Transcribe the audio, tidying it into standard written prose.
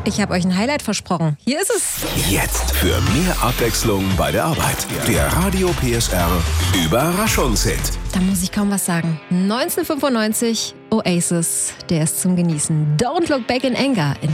Ich habe euch ein Highlight versprochen. Hier ist es. Jetzt für mehr Abwechslung bei der Arbeit. Der Radio PSR Überraschungshit. Da muss ich kaum was sagen. 1995, Oasis, der ist zum Genießen. Don't Look Back in Anger.